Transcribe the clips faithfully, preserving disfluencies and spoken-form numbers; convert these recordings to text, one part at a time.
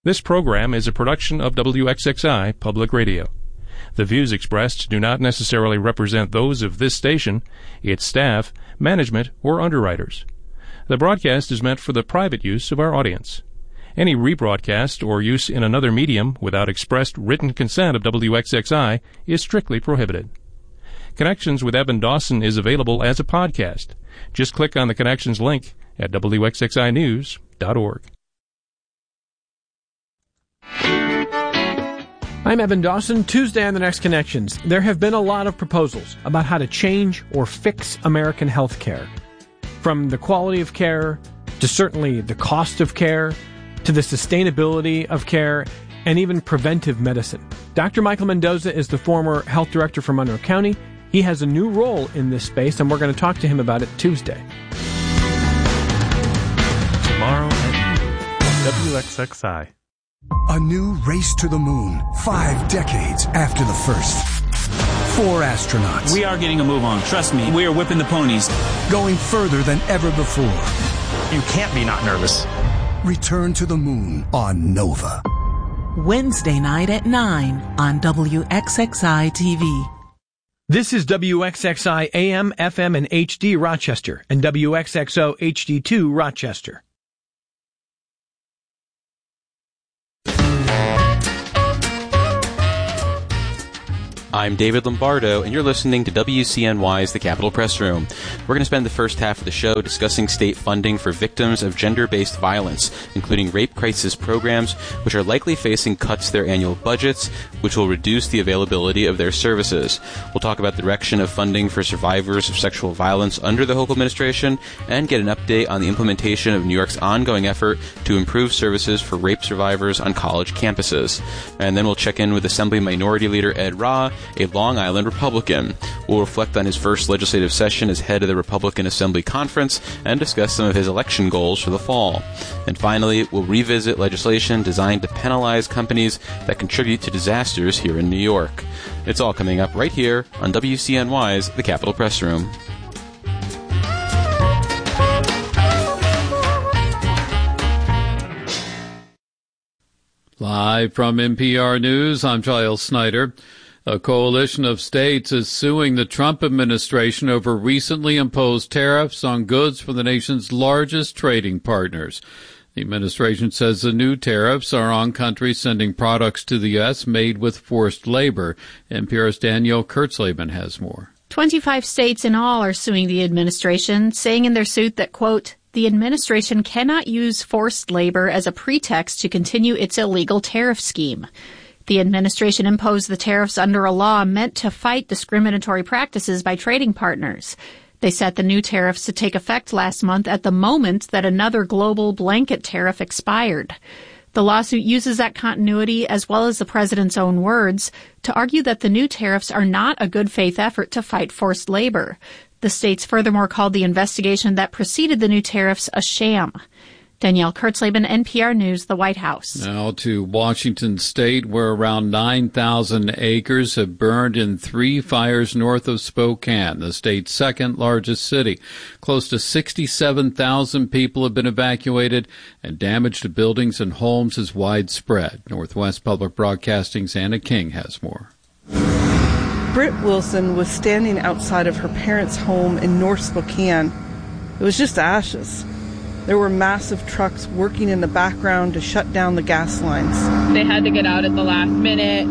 This program is a production of W X X I Public Radio. The views expressed do not necessarily represent those of this station, its staff, management, or underwriters. The broadcast is meant for the private use of our audience. Any rebroadcast or use in another medium without expressed written consent of W X X I is strictly prohibited. Connections with Evan Dawson is available as a podcast. Just click on the Connections link at W X X I news dot org. I'm Evan Dawson. Tuesday on The Next Connections. There have been a lot of proposals about how to change or fix American health care. From the quality of care, to certainly the cost of care, to the sustainability of care, and even preventive medicine. Doctor Michael Mendoza is the former health director for Monroe County. He has a new role in this space, and we're going to talk to him about it Tuesday. Tomorrow at W X X I. A new race to the moon, five decades after the first. Four astronauts. We are getting a move on. Trust me, we are whipping the ponies. Going further than ever before. You can't be not nervous. Return to the moon on Nova. Wednesday night at nine on W X X I T V. This is W X X I A M, F M, and H D Rochester, and W X X O H D two Rochester. I'm David Lombardo, and you're listening to W C N Y's The Capitol Press Room. We're going to spend the first half of the show discussing state funding for victims of gender-based violence, including rape crisis programs, which are likely facing cuts to their annual budgets, which will reduce the availability of their services. We'll talk about the direction of funding for survivors of sexual violence under the Hochul administration, and get an update on the implementation of New York's ongoing effort to improve services for rape survivors on college campuses. And then we'll check in with Assembly Minority Leader Ed Rah, a Long Island Republican. We'll reflect on his first legislative session as head of the Republican Assembly Conference and discuss some of his election goals for the fall. And finally, we'll revisit legislation designed to penalize companies that contribute to disasters here in New York. It's all coming up right here on W C N Y's The Capitol Press Room. Live from N P R News, I'm Giles Snyder. A coalition of states is suing the Trump administration over recently imposed tariffs on goods from the nation's largest trading partners. The administration says the new tariffs are on countries sending products to the U S made with forced labor. N P R's Danielle Kurtzleben has more. twenty-five states in all are suing the administration, saying in their suit that, quote, the administration cannot use forced labor as a pretext to continue its illegal tariff scheme. The administration imposed the tariffs under a law meant to fight discriminatory practices by trading partners. They set the new tariffs to take effect last month at the moment that another global blanket tariff expired. The lawsuit uses that continuity, as well as the president's own words, to argue that the new tariffs are not a good faith effort to fight forced labor. The states furthermore called the investigation that preceded the new tariffs a sham. Danielle Kurtzleben, N P R News, the White House. Now to Washington State, where around nine thousand acres have burned in three fires north of Spokane, the state's second largest city. Close to sixty-seven thousand people have been evacuated, and damage to buildings and homes is widespread. Northwest Public Broadcasting's Anna King has more. Britt Wilson was standing outside of her parents' home in North Spokane. It was just ashes. There were massive trucks working in the background to shut down the gas lines. They had to get out at the last minute,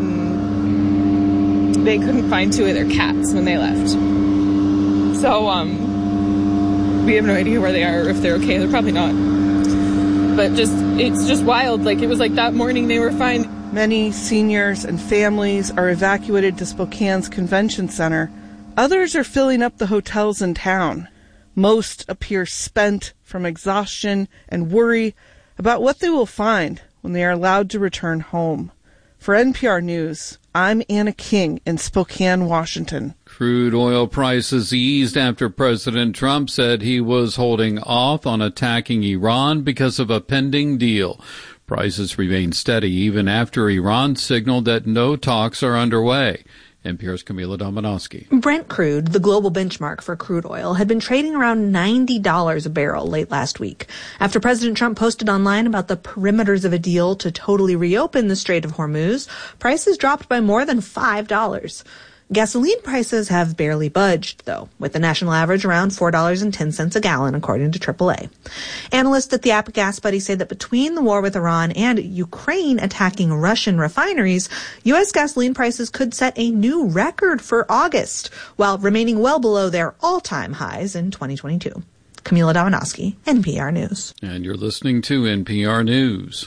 and they couldn't find two of their cats when they left. So, um, we have no idea where they are or if they're okay. They're probably not. But just, it's just wild. Like, it was like that morning they were fine. Many seniors and families are evacuated to Spokane's convention center. Others are filling up the hotels in town. Most appear spent from exhaustion and worry about what they will find when they are allowed to return home. For N P R News, I'm Anna King in Spokane, Washington. Crude oil prices eased after President Trump said he was holding off on attacking Iran because of a pending deal. Prices remain steady even after Iran signaled that no talks are underway. N P R's Camila Dominowski. Brent crude, the global benchmark for crude oil, had been trading around ninety dollars a barrel late last week. After President Trump posted online about the perimeters of a deal to totally reopen the Strait of Hormuz, prices dropped by more than five dollars. Gasoline prices have barely budged, though, with the national average around four dollars and ten cents a gallon, according to triple A. Analysts at the App Gas Buddy say that between the war with Iran and Ukraine attacking Russian refineries, U S gasoline prices could set a new record for August, while remaining well below their all-time highs in twenty twenty-two. Camila Dominowski, N P R News. And you're listening to N P R News.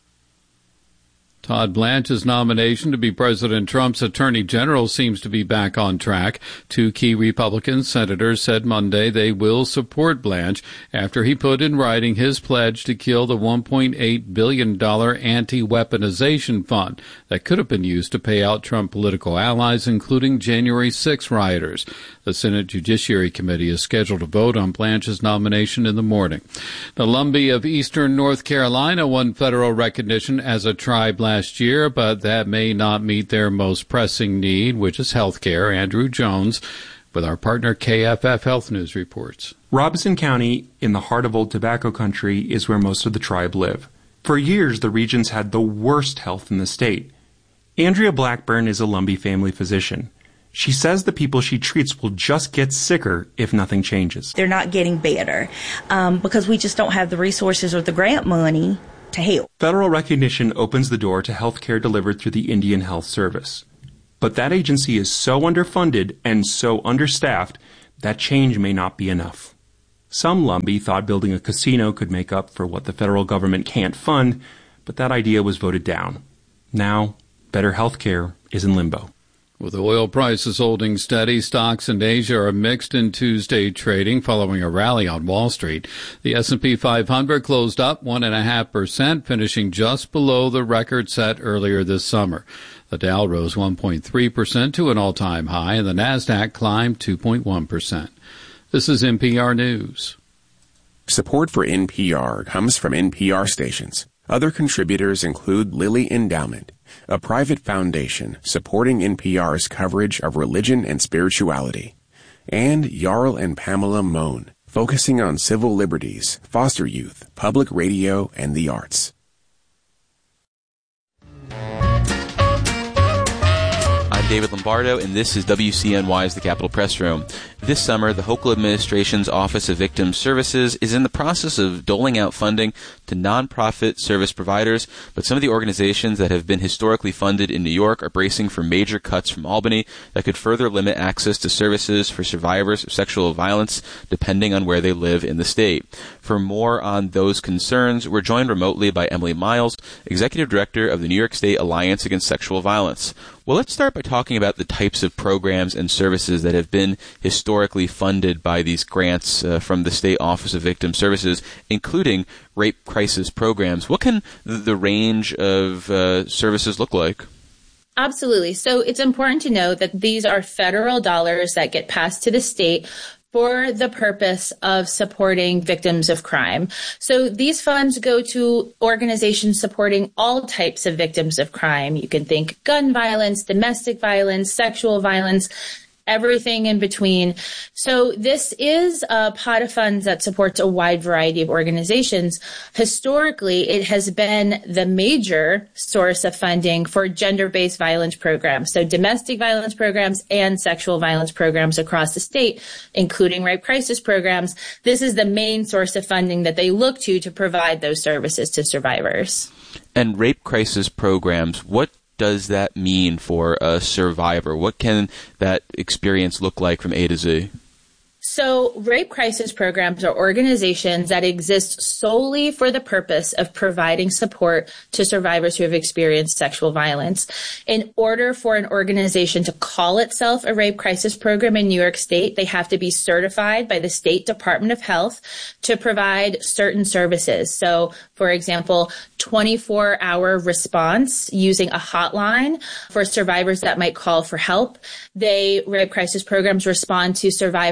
Todd Blanche's nomination to be President Trump's Attorney General seems to be back on track. Two key Republican senators said Monday they will support Blanche after he put in writing his pledge to kill the one point eight billion dollars anti-weaponization fund that could have been used to pay out Trump political allies, including January sixth rioters. The Senate Judiciary Committee is scheduled to vote on Blanche's nomination in the morning. The Lumbee of eastern North Carolina won federal recognition as a tribe last Last year, but that may not meet their most pressing need, which is health care. Andrew Jones with our partner K F F Health News reports. Robeson County, in the heart of Old Tobacco Country, is where most of the tribe live. For years, the region's had the worst health in the state. Andrea Blackburn is a Lumbee family physician. She says the people she treats will just get sicker if nothing changes. They're not getting better um, because we just don't have the resources or the grant money to help. Federal recognition opens the door to health care delivered through the Indian Health Service. But that agency is so underfunded and so understaffed that change may not be enough. Some Lumbee thought building a casino could make up for what the federal government can't fund, but that idea was voted down. Now, better health care is in limbo. With oil prices holding steady, stocks in Asia are mixed in Tuesday trading following a rally on Wall Street. The S and P five hundred closed up one point five percent, finishing just below the record set earlier this summer. The Dow rose one point three percent to an all-time high, and the Nasdaq climbed two point one percent. This is N P R News. Support for N P R comes from N P R stations. Other contributors include Lilly Endowment, a private foundation supporting N P R's coverage of religion and spirituality, and Jarl and Pamela Mohn, focusing on civil liberties, foster youth, public radio, and the arts. I'm David Lombardo, and this is W C N Y's The Capitol Press Room. This summer, the Hochul administration's Office of Victim Services is in the process of doling out funding to nonprofit service providers, but some of the organizations that have been historically funded in New York are bracing for major cuts from Albany that could further limit access to services for survivors of sexual violence, depending on where they live in the state. For more on those concerns, we're joined remotely by Emily Miles, Executive Director of the New York State Alliance Against Sexual Violence. Well, let's start by talking about the types of programs and services that have been historically funded by these grants uh, from the State Office of Victim Services, including rape crisis programs. What can the range of uh, services look like? Absolutely. So it's important to know that these are federal dollars that get passed to the state for the purpose of supporting victims of crime. So these funds go to organizations supporting all types of victims of crime. You can think gun violence, domestic violence, sexual violence, everything in between. So this is a pot of funds that supports a wide variety of organizations. Historically, it has been the major source of funding for gender-based violence programs, so domestic violence programs and sexual violence programs across the state, including rape crisis programs. This is the main source of funding that they look to to provide those services to survivors. And rape crisis programs, what does that mean for a survivor? What can that experience look like from A to Z? So rape crisis programs are organizations that exist solely for the purpose of providing support to survivors who have experienced sexual violence. In order for an organization to call itself a rape crisis program in New York State, they have to be certified by the State Department of Health to provide certain services. So, for example, twenty-four hour response using a hotline for survivors that might call for help. They, rape crisis programs respond to survivors that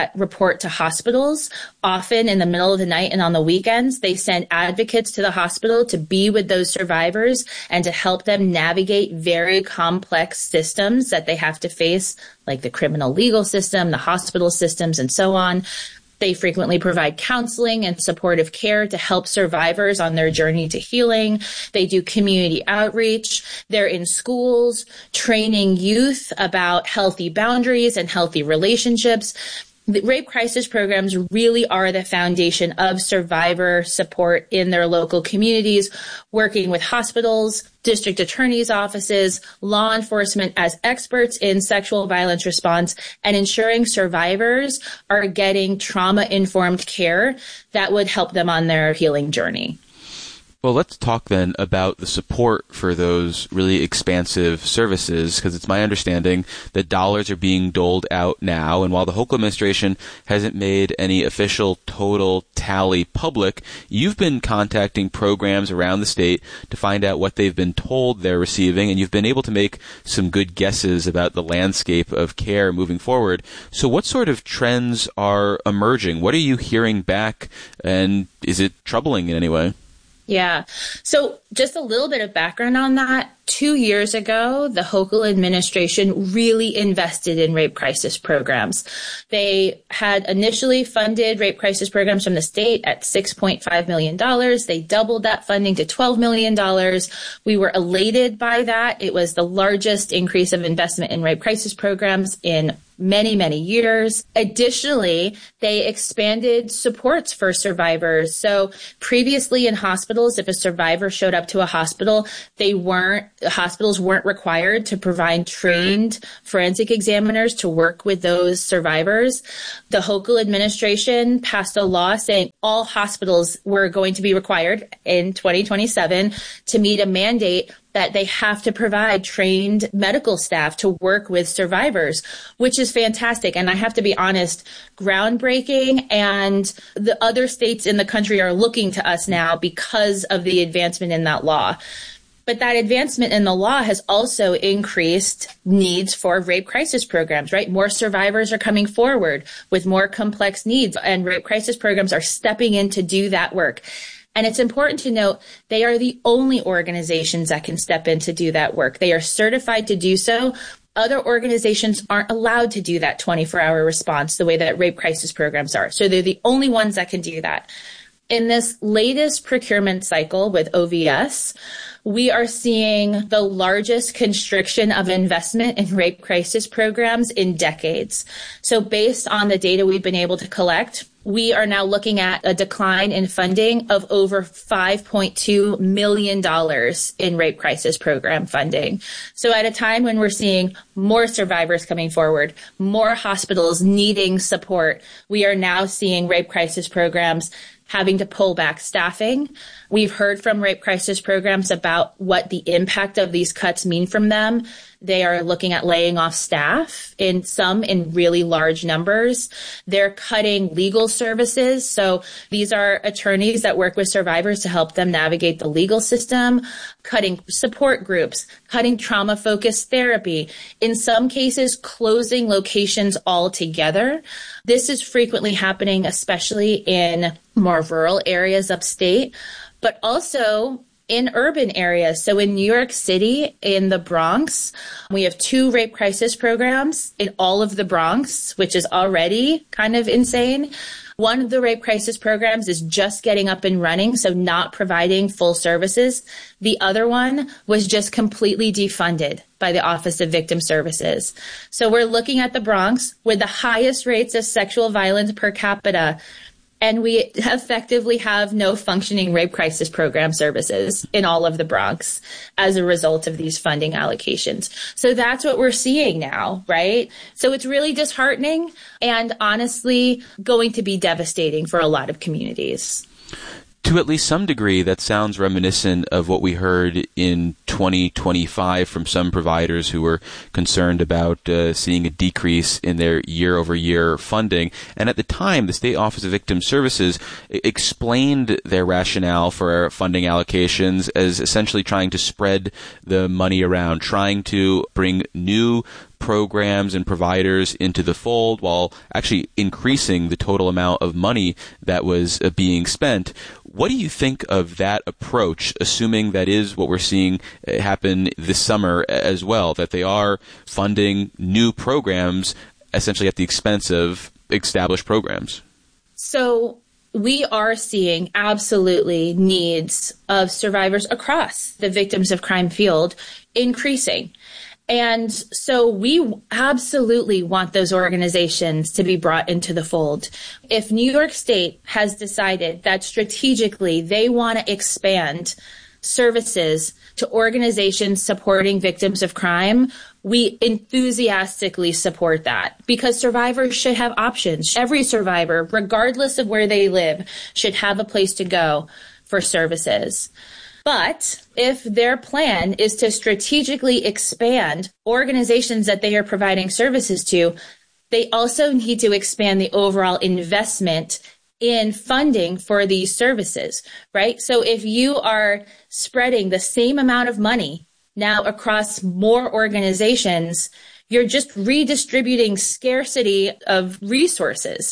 that report to hospitals. Often in the middle of the night and on the weekends, they send advocates to the hospital to be with those survivors and to help them navigate very complex systems that they have to face, like the criminal legal system, the hospital systems, and so on. They frequently provide counseling and supportive care to help survivors on their journey to healing. They do community outreach. They're in schools, training youth about healthy boundaries and healthy relationships. The rape crisis programs really are the foundation of survivor support in their local communities, working with hospitals, district attorneys' offices, law enforcement as experts in sexual violence response, and ensuring survivors are getting trauma-informed care that would help them on their healing journey. Well, let's talk then about the support for those really expansive services, because it's my understanding that dollars are being doled out now, and while the Hochul administration hasn't made any official total tally public, you've been contacting programs around the state to find out what they've been told they're receiving, and you've been able to make some good guesses about the landscape of care moving forward. So what sort of trends are emerging? What are you hearing back, and is it troubling in any way? Yeah. So just a little bit of background on that. Two years ago, the Hochul administration really invested in rape crisis programs. They had initially funded rape crisis programs from the state at six point five million dollars. They doubled that funding to twelve million dollars. We were elated by that. It was the largest increase of investment in rape crisis programs in many, many years. Additionally, they expanded supports for survivors. So previously in hospitals, if a survivor showed up to a hospital, they weren't, hospitals weren't required to provide trained forensic examiners to work with those survivors. The Hochul administration passed a law saying all hospitals were going to be required in twenty twenty-seven to meet a mandate that they have to provide trained medical staff to work with survivors, which is fantastic. And I have to be honest, groundbreaking, and the other states in the country are looking to us now because of the advancement in that law. But that advancement in the law has also increased needs for rape crisis programs, right? More survivors are coming forward with more complex needs, and rape crisis programs are stepping in to do that work. And it's important to note they are the only organizations that can step in to do that work. They are certified to do so. Other organizations aren't allowed to do that twenty-four hour response the way that rape crisis programs are. So they're the only ones that can do that. In this latest procurement cycle with O V S, we are seeing the largest constriction of investment in rape crisis programs in decades. So based on the data we've been able to collect, we are now looking at a decline in funding of over five point two million dollars in rape crisis program funding. So at a time when we're seeing more survivors coming forward, more hospitals needing support, we are now seeing rape crisis programs having to pull back staffing. We've heard from rape crisis programs about what the impact of these cuts mean from them. They are looking at laying off staff, in some in really large numbers. They're cutting legal services. So these are attorneys that work with survivors to help them navigate the legal system, cutting support groups, cutting trauma-focused therapy, in some cases closing locations altogether. This is frequently happening, especially in more rural areas upstate, but also in urban areas. So in New York City, in the Bronx, we have two rape crisis programs in all of the Bronx, which is already kind of insane. One of the rape crisis programs is just getting up and running, so not providing full services. The other one was just completely defunded by the Office of Victim Services. So we're looking at the Bronx with the highest rates of sexual violence per capita, and we effectively have no functioning rape crisis program services in all of the Bronx as a result of these funding allocations. So that's what we're seeing now, right? So it's really disheartening and honestly going to be devastating for a lot of communities. To at least some degree, that sounds reminiscent of what we heard in twenty twenty-five from some providers who were concerned about uh, seeing a decrease in their year-over-year funding. And at the time, the State Office of Victim Services explained their rationale for funding allocations as essentially trying to spread the money around, trying to bring new programs and providers into the fold while actually increasing the total amount of money that was uh, being spent. What do you think of that approach, assuming that is what we're seeing happen this summer as well, that they are funding new programs essentially at the expense of established programs? So we are seeing absolutely needs of survivors across the victims of crime field increasing. And so we absolutely want those organizations to be brought into the fold. If New York State has decided that strategically they want to expand services to organizations supporting victims of crime, we enthusiastically support that because survivors should have options. Every survivor, regardless of where they live, should have a place to go for services. But if their plan is to strategically expand organizations that they are providing services to, they also need to expand the overall investment in funding for these services, right? So if you are spreading the same amount of money now across more organizations, you're just redistributing scarcity of resources.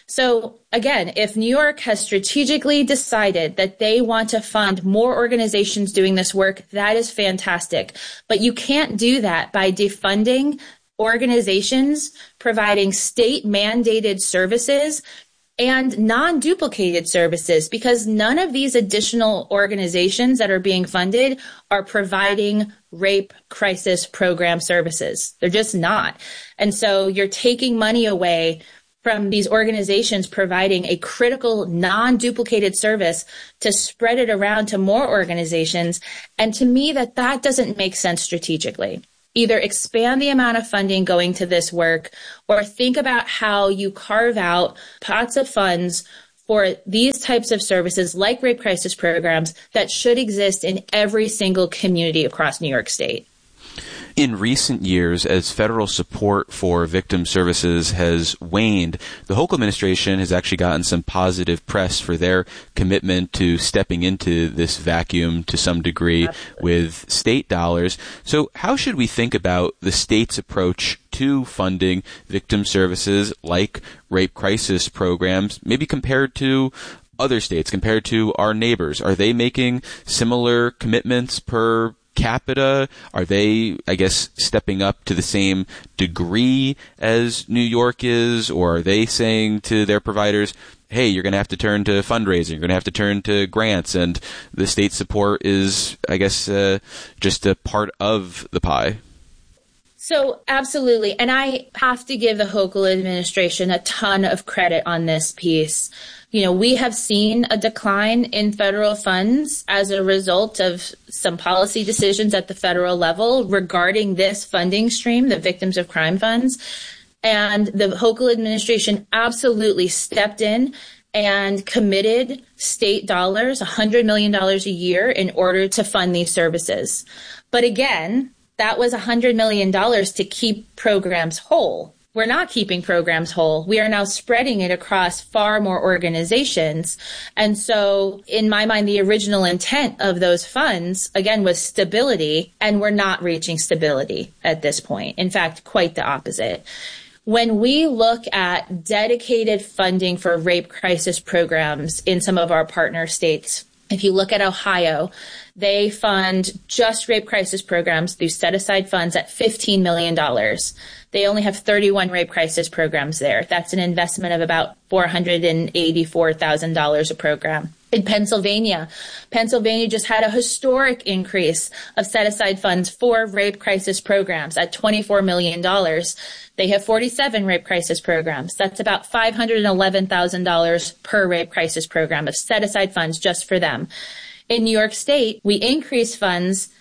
So again, if New York has strategically decided that they want to fund more organizations doing this work, that is fantastic. But you can't do that by defunding organizations providing state mandated services and non-duplicated services, because none of these additional organizations that are being funded are providing rape crisis program services. They're just not. And so you're taking money away from these organizations providing a critical non-duplicated service to spread it around to more organizations. And to me, that that doesn't make sense strategically. Either expand the amount of funding going to this work or think about how you carve out pots of funds for these types of services like rape crisis programs that should exist in every single community across New York State. In recent years, as federal support for victim services has waned, the Hochul administration has actually gotten some positive press for their commitment to stepping into this vacuum to some degree Absolutely. With state dollars. So how should we think about the state's approach to funding victim services like rape crisis programs, maybe compared to other states, compared to our neighbors? Are they making similar commitments per capita? Are they, I guess, stepping up to the same degree as New York is? Or are they saying to their providers, hey, you're going to have to turn to fundraising, you're going to have to turn to grants, and the state support is, I guess, uh, just a part of the pie? So absolutely. And I have to give the Hochul administration a ton of credit on this piece. You know, we have seen a decline in federal funds as a result of some policy decisions at the federal level regarding this funding stream, the victims of crime funds. And the Hochul administration absolutely stepped in and committed state dollars, one hundred million dollars a year, in order to fund these services. But again, that was one hundred million dollars to keep programs whole. We're not keeping programs whole. We are now spreading it across far more organizations. And so in my mind, the original intent of those funds, again, was stability, and we're not reaching stability at this point. In fact, quite the opposite. When we look at dedicated funding for rape crisis programs in some of our partner states, if you look at Ohio, they fund just rape crisis programs through set-aside funds at fifteen million dollars. They only have thirty-one rape crisis programs there. That's an investment of about four hundred eighty-four thousand dollars a program. In Pennsylvania, Pennsylvania just had a historic increase of set-aside funds for rape crisis programs at twenty-four million dollars. They have forty-seven rape crisis programs. That's about five hundred eleven thousand dollars per rape crisis program of set-aside funds just for them. In New York State, we increased funds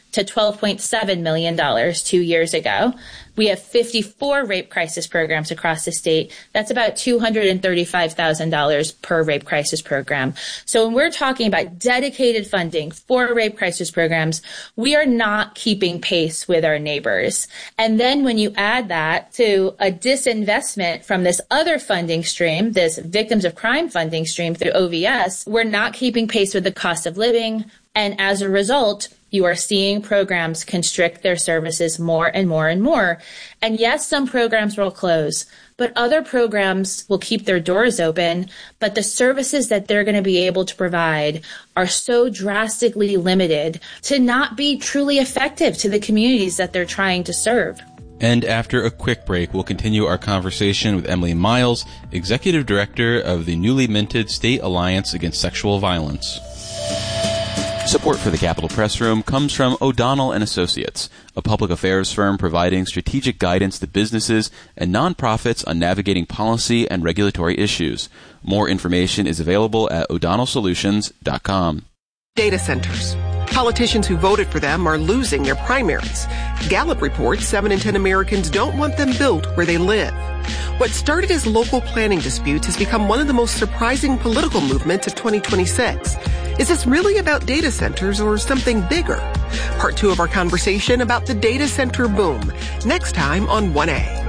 to twelve point seven million dollars two years ago. We have fifty-four rape crisis programs across the state. That's about two hundred thirty-five thousand dollars per rape crisis program. So when we're talking about dedicated funding for rape crisis programs, we are not keeping pace with our neighbors. And then when you add that to a disinvestment from this other funding stream, this victims of crime funding stream through O V S, we're not keeping pace with the cost of living. And as a result, you are seeing programs constrict their services more and more and more. And yes, some programs will close, but other programs will keep their doors open. But the services that they're going to be able to provide are so drastically limited to not be truly effective to the communities that they're trying to serve. And after a quick break, we'll continue our conversation with Emily Miles, Executive Director of the newly minted State Alliance Against Sexual Violence. Support for the Capitol Press Room comes from O'Donnell and Associates, a public affairs firm providing strategic guidance to businesses and nonprofits on navigating policy and regulatory issues. More information is available at o'donnell solutions dot com. Data centers. Politicians who voted for them are losing their primaries. Gallup reports seven in ten Americans don't want them built where they live. What started as local planning disputes has become one of the most surprising political movements of twenty twenty-six. Is this really about data centers or something bigger? Part two of our conversation about the data center boom, next time on one A.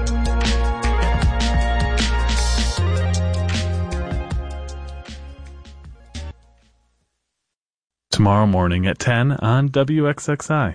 Tomorrow morning at ten on W X X I.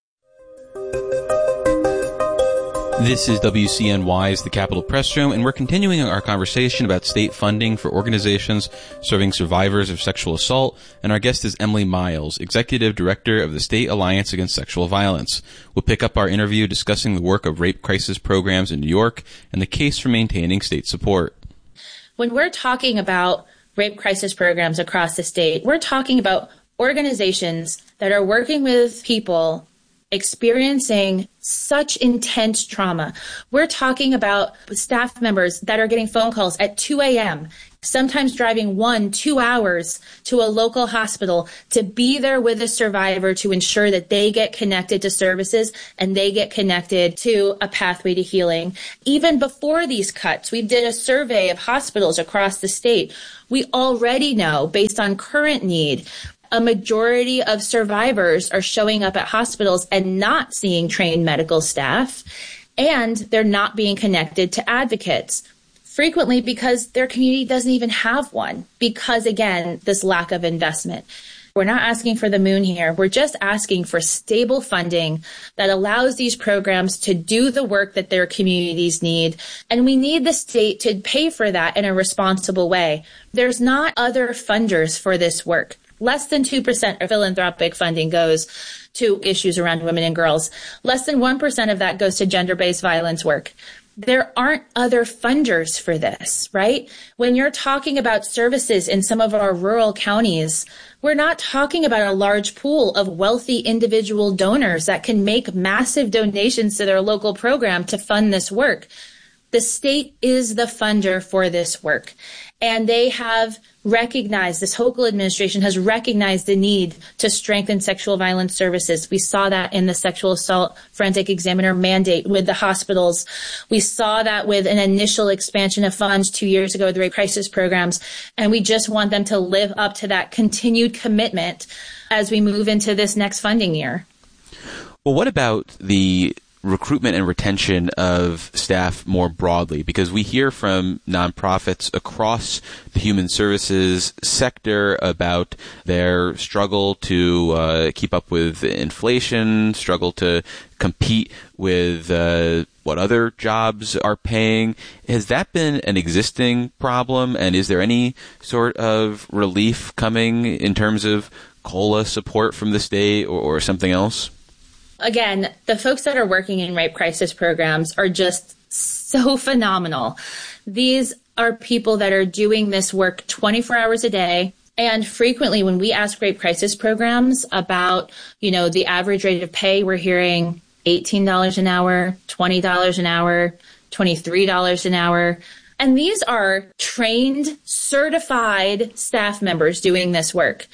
This is W C N Y's The Capitol Press Room, and we're continuing our conversation about state funding for organizations serving survivors of sexual assault, and our guest is Emily Miles, Executive Director of the State Alliance Against Sexual Violence. We'll pick up our interview discussing the work of rape crisis programs in New York and the case for maintaining state support. When we're talking about rape crisis programs across the state, we're talking about organizations that are working with people experiencing such intense trauma. We're talking about staff members that are getting phone calls at two a.m., sometimes driving one, two hours to a local hospital to be there with a survivor to ensure that they get connected to services and they get connected to a pathway to healing. Even before these cuts, we did a survey of hospitals across the state. We already know, based on current need, a majority of survivors are showing up at hospitals and not seeing trained medical staff, and they're not being connected to advocates, frequently because their community doesn't even have one, because, again, this lack of investment. We're not asking for the moon here. We're just asking for stable funding that allows these programs to do the work that their communities need. And we need the state to pay for that in a responsible way. There's not other funders for this work. Less than two percent of philanthropic funding goes to issues around women and girls. Less than one percent of that goes to gender-based violence work. There aren't other funders for this, right? When you're talking about services in some of our rural counties, we're not talking about a large pool of wealthy individual donors that can make massive donations to their local program to fund this work. The state is the funder for this work. And they have recognized, this Hochul administration has recognized the need to strengthen sexual violence services. We saw that in the sexual assault forensic examiner mandate with the hospitals. We saw that with an initial expansion of funds two years ago with the rape crisis programs. And we just want them to live up to that continued commitment as we move into this next funding year. Well, what about the recruitment and retention of staff more broadly? Because we hear from nonprofits across the human services sector about their struggle to uh, keep up with inflation, struggle to compete with uh, what other jobs are paying. Has that been an existing problem? And is there any sort of relief coming in terms of COLA support from the state or, or something else? Again, the folks that are working in rape crisis programs are just so phenomenal. These are people that are doing this work twenty-four hours a day. And frequently when we ask rape crisis programs about, you know, the average rate of pay, we're hearing eighteen dollars an hour, twenty dollars an hour, twenty-three dollars an hour. And these are trained, certified staff members doing this work.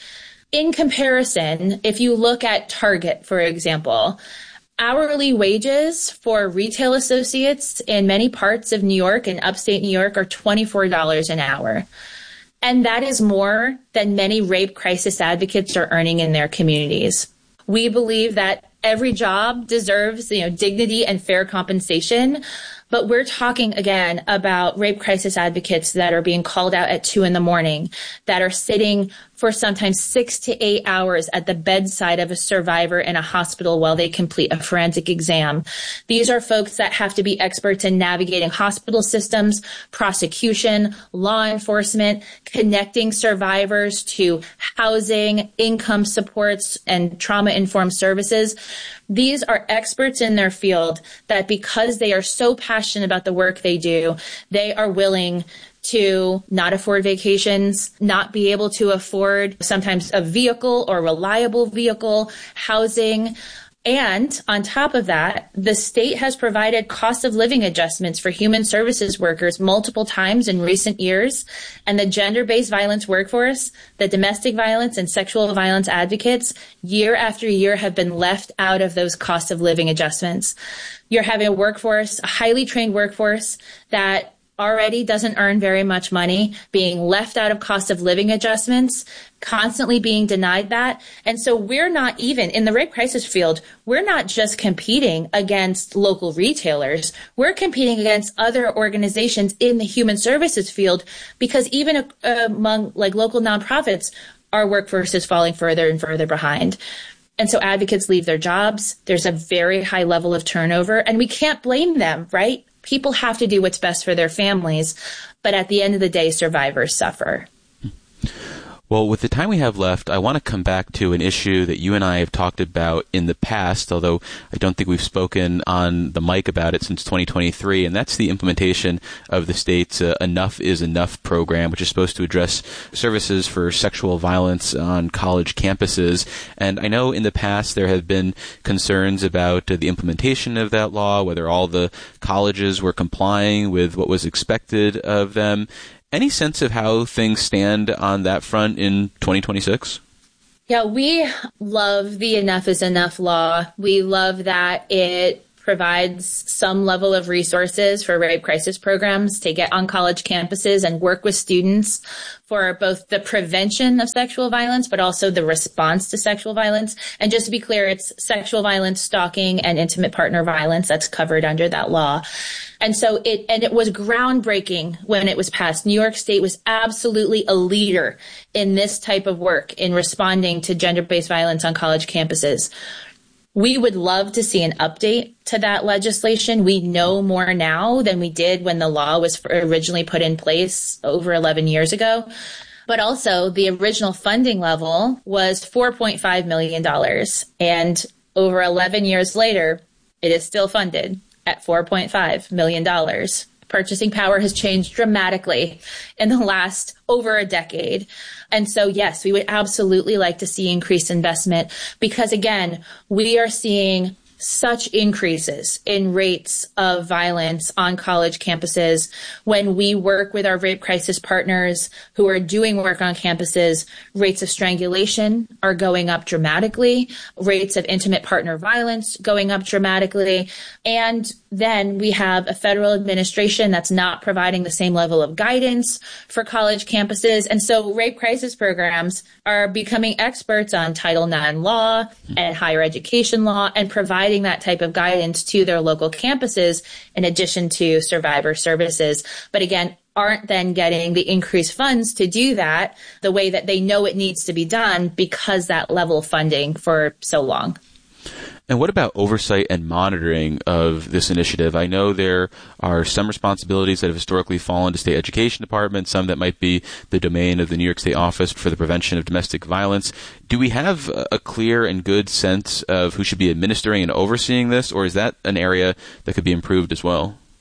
In comparison, if you look at Target, for example, hourly wages for retail associates in many parts of New York and upstate New York are twenty-four dollars an hour. And that is more than many rape crisis advocates are earning in their communities. We believe that every job deserves, you know, dignity and fair compensation. But we're talking, again, about rape crisis advocates that are being called out at two in the morning, that are sitting for sometimes six to eight hours at the bedside of a survivor in a hospital while they complete a forensic exam. These are folks that have to be experts in navigating hospital systems, prosecution, law enforcement, connecting survivors to housing, income supports, and trauma-informed services. These are experts in their field that, because they are so passionate about the work they do, they are willing to not afford vacations, not be able to afford sometimes a vehicle or reliable vehicle, housing. And on top of that, the state has provided cost of living adjustments for human services workers multiple times in recent years. And the gender-based violence workforce, the domestic violence and sexual violence advocates, year after year have been left out of those cost of living adjustments. You're having a workforce, a highly trained workforce that already doesn't earn very much money, being left out of cost of living adjustments, constantly being denied that. And so we're not even, in the rape crisis field, we're not just competing against local retailers. We're competing against other organizations in the human services field, because even uh, among like local nonprofits, our workforce is falling further and further behind. And so advocates leave their jobs. There's a very high level of turnover, and we can't blame them, right? People have to do what's best for their families, but at the end of the day, survivors suffer. Well, with the time we have left, I want to come back to an issue that you and I have talked about in the past, although I don't think we've spoken on the mic about it since twenty twenty-three, and that's the implementation of the state's uh, Enough is Enough program, which is supposed to address services for sexual violence on college campuses. And I know in the past there have been concerns about uh, the implementation of that law, whether all the colleges were complying with what was expected of them. Any sense of how things stand on that front in twenty twenty-six? Yeah, we love the Enough is Enough law. We love that it provides some level of resources for rape crisis programs to get on college campuses and work with students for both the prevention of sexual violence, but also the response to sexual violence. And just to be clear, it's sexual violence, stalking, and intimate partner violence that's covered under that law. And so it, and it was groundbreaking when it was passed. New York State was absolutely a leader in this type of work in responding to gender-based violence on college campuses. We would love to see an update to that legislation. We know more now than we did when the law was originally put in place over eleven years ago. But also, the original funding level was four point five million dollars. And over eleven years later, it is still funded at four point five million dollars. Purchasing power has changed dramatically in the last over a decade. And so, yes, we would absolutely like to see increased investment because, again, we are seeing such increases in rates of violence on college campuses. When we work with our rape crisis partners who are doing work on campuses, rates of strangulation are going up dramatically, rates of intimate partner violence going up dramatically. And then we have a federal administration that's not providing the same level of guidance for college campuses. And so rape crisis programs are becoming experts on Title nine law and higher education law and providing that type of guidance to their local campuses in addition to survivor services. But again, aren't then getting the increased funds to do that the way that they know it needs to be done because that level of funding for so long. And what about oversight and monitoring of this initiative? I know there are some responsibilities that have historically fallen to state education departments, some that might be the domain of the New York State Office for the Prevention of Domestic Violence. Do we have a clear and good sense of who should be administering and overseeing this, or is that an area that could be improved as well?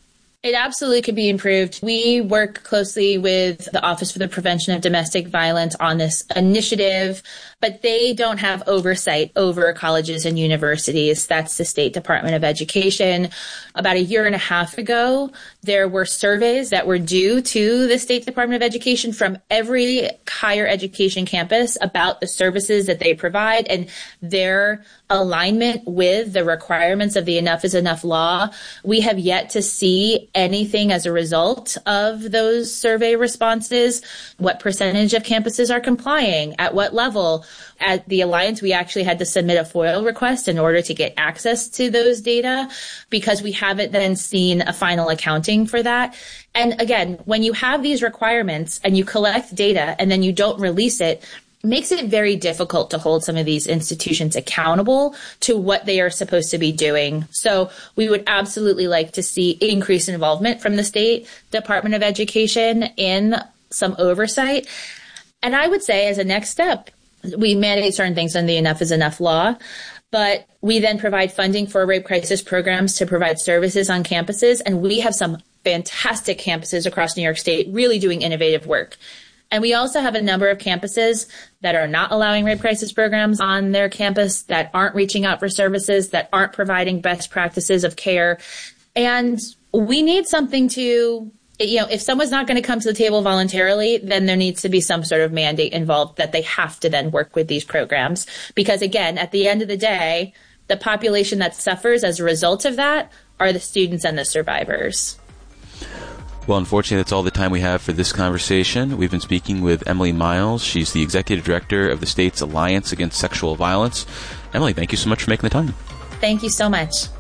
It absolutely could be improved. We work closely with the Office for the Prevention of Domestic Violence on this initiative, but they don't have oversight over colleges and universities. That's the State Department of Education. About a year and a half ago, there were surveys that were due to the State Department of Education from every higher education campus about the services that they provide and their alignment with the requirements of the Enough is Enough law. We have yet to see anything as a result of those survey responses. What percentage of campuses are complying? At what level? At the Alliance, we actually had to submit a FOIL request in order to get access to those data because we haven't then seen a final accounting for that. And again, when you have these requirements and you collect data and then you don't release it, makes it very difficult to hold some of these institutions accountable to what they are supposed to be doing. So we would absolutely like to see increased involvement from the State Department of Education in some oversight. And I would say as a next step, we mandate certain things in the Enough is Enough law, but we then provide funding for rape crisis programs to provide services on campuses. And we have some fantastic campuses across New York State really doing innovative work. And we also have a number of campuses that are not allowing rape crisis programs on their campus, that aren't reaching out for services, that aren't providing best practices of care. And we need something to, you know, if someone's not going to come to the table voluntarily, then there needs to be some sort of mandate involved that they have to then work with these programs. Because again, at the end of the day, the population that suffers as a result of that are the students and the survivors. Well, unfortunately, that's all the time we have for this conversation. We've been speaking with Emily Miles. She's the Executive Director of the state's Alliance Against Sexual Violence. Emily, thank you so much for making the time. Thank you so much.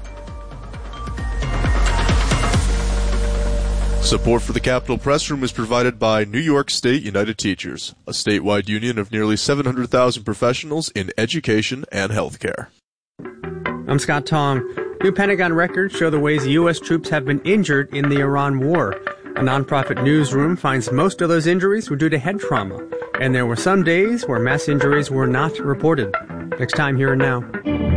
Support for the Capitol Press Room is provided by New York State United Teachers, a statewide union of nearly seven hundred thousand professionals in education and healthcare. I'm Scott Tong. New Pentagon records show the ways U S troops have been injured in the Iran war. A nonprofit newsroom finds most of those injuries were due to head trauma, and there were some days where mass injuries were not reported. Next time, Here and Now.